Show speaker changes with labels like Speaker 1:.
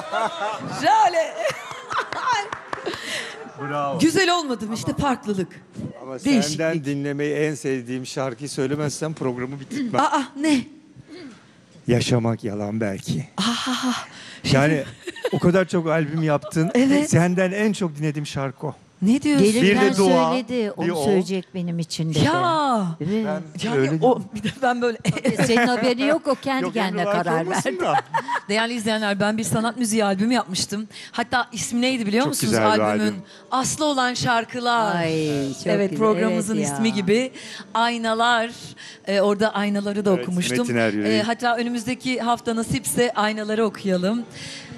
Speaker 1: Şöyle.
Speaker 2: Bravo.
Speaker 1: Güzel olmadım işte, farklılık.
Speaker 2: Ama
Speaker 1: Değişiklik.
Speaker 2: senden dinlemeyi en sevdiğim şarkıyı söylemezsem programı bitirmem.
Speaker 1: Aa, ne?
Speaker 2: Yaşamak yalan belki.
Speaker 1: Aa,
Speaker 2: Yani o kadar çok albüm yaptın.
Speaker 1: Evet.
Speaker 2: Senden en çok dinlediğim şarkı o.
Speaker 1: ne diyorsun?
Speaker 3: Gelirken
Speaker 2: Bir de dua,
Speaker 3: söyledi.
Speaker 2: bir
Speaker 3: Onu
Speaker 2: o.
Speaker 3: söyleyecek benim için dedi.
Speaker 1: Ya.
Speaker 3: Evet.
Speaker 2: Ben
Speaker 1: Yani
Speaker 2: öyle
Speaker 1: o, bir de ben böyle
Speaker 3: Senin haberi yok, o kendi
Speaker 2: Yok,
Speaker 3: kendine
Speaker 2: Emre Like
Speaker 3: karar
Speaker 2: olmasın
Speaker 3: verdi.
Speaker 2: da.
Speaker 1: değerli izleyenler, ben bir sanat müziği albümü yapmıştım. Hatta ismi neydi biliyor
Speaker 2: Çok
Speaker 1: musunuz
Speaker 2: güzel bir
Speaker 1: albümün?
Speaker 2: albüm.
Speaker 1: Aslı olan şarkılar.
Speaker 3: Ay, çok
Speaker 1: evet,
Speaker 3: güzel.
Speaker 1: programımızın
Speaker 3: Evet ya.
Speaker 1: ismi gibi. Aynalar. Orada aynaları da
Speaker 2: Evet,
Speaker 1: okumuştum.
Speaker 2: Metin Er Yüreği.
Speaker 1: Hatta önümüzdeki hafta nasipse aynaları okuyalım.